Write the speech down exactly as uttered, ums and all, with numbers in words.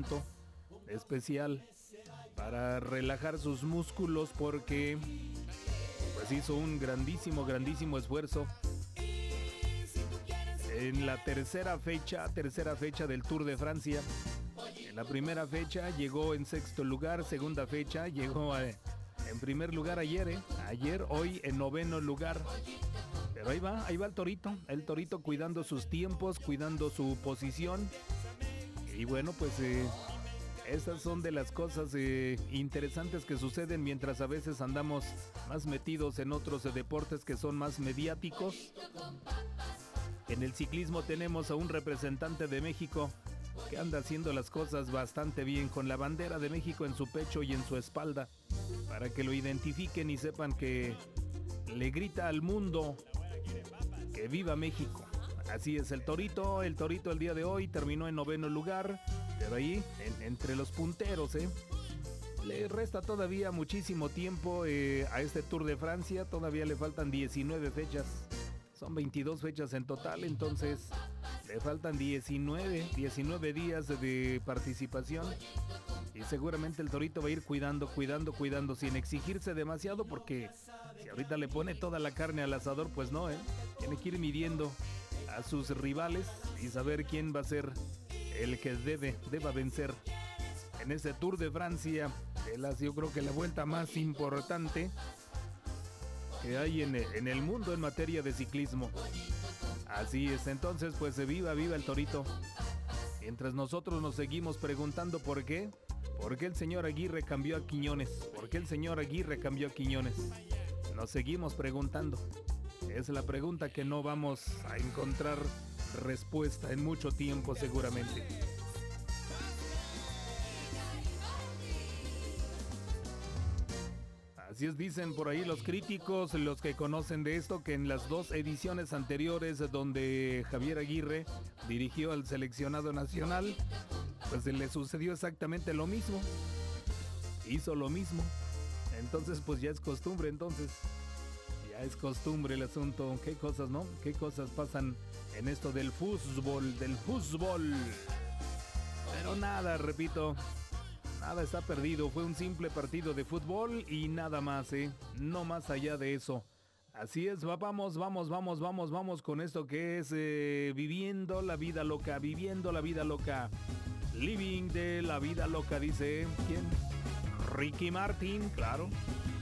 entrenamiento especial para relajar sus músculos porque pues hizo un grandísimo, grandísimo esfuerzo en la tercera fecha, tercera fecha del Tour de Francia. En la primera fecha llegó en sexto lugar, segunda fecha llegó a, en primer lugar ayer, ¿eh? ayer, hoy en noveno lugar. Pero ahí va, ahí va el torito, el torito cuidando sus tiempos, cuidando su posición. Y bueno, pues eh, esas son de las cosas eh, interesantes que suceden mientras a veces andamos más metidos en otros eh, deportes que son más mediáticos. En el ciclismo tenemos a un representante de México que anda haciendo las cosas bastante bien, con la bandera de México en su pecho y en su espalda, para que lo identifiquen y sepan que le grita al mundo que viva México. Así es, el torito, el torito el día de hoy terminó en noveno lugar, pero ahí, en, entre los punteros, ¿eh? Le resta todavía muchísimo tiempo eh, a este Tour de Francia, todavía le faltan diecinueve fechas, son veintidós fechas en total, entonces le faltan diecinueve, diecinueve días de participación y seguramente el torito va a ir cuidando, cuidando, cuidando, sin exigirse demasiado, porque si ahorita le pone toda la carne al asador, pues no, ¿eh? Tiene que ir midiendo a sus rivales y saber quién va a ser el que debe, deba vencer en este Tour de Francia. Es, yo creo que la vuelta más importante que hay en el, en el mundo en materia de ciclismo. Así es, entonces pues viva, viva el torito. Mientras nosotros nos seguimos preguntando por qué, por qué el señor Aguirre cambió a Quiñones, por qué el señor Aguirre cambió a Quiñones. Nos seguimos preguntando. Es la pregunta que no vamos a encontrar respuesta en mucho tiempo seguramente. Así es, dicen por ahí los críticos, los que conocen de esto, que en las dos ediciones anteriores donde Javier Aguirre dirigió al seleccionado nacional, pues le sucedió exactamente lo mismo. Hizo lo mismo. Entonces pues ya es costumbre, entonces. Ya es costumbre el asunto. ¿Qué cosas, no? ¿Qué cosas pasan en esto del fútbol, del fútbol? Pero nada, repito. Nada está perdido, fue un simple partido de fútbol y nada más, ¿eh? No más allá de eso. Así es, vamos, vamos, vamos, vamos, vamos con esto que es eh, viviendo la vida loca, viviendo la vida loca. Living de la vida loca, dice, ¿quién? Ricky Martin, claro.